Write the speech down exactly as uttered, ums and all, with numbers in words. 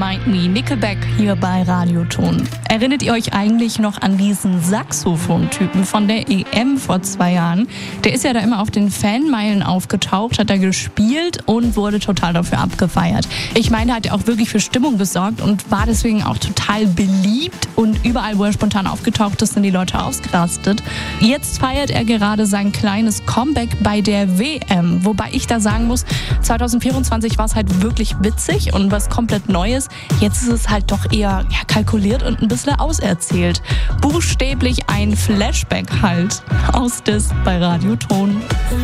Remind Me, Nickelback hier bei Radioton. Erinnert ihr euch eigentlich noch an diesen Saxophon-Typen von der E M vor zwei Jahren? Der ist ja da immer auf den Fanmeilen aufgetaucht, hat da gespielt und wurde total dafür abgefeiert. Ich meine, er hat ja auch wirklich für Stimmung gesorgt und war deswegen auch total beliebt. Und überall, wo er spontan aufgetaucht ist, sind die Leute ausgerastet. Jetzt feiert er gerade sein kleines Comeback bei der W M. Wobei ich da sagen muss, zwanzig vierundzwanzig war es halt wirklich witzig und was komplett Neues. Jetzt ist es halt doch eher ja, kalkuliert und ein bisschen auserzählt. Buchstäblich ein Flashback halt. Aus Dis bei Radioton.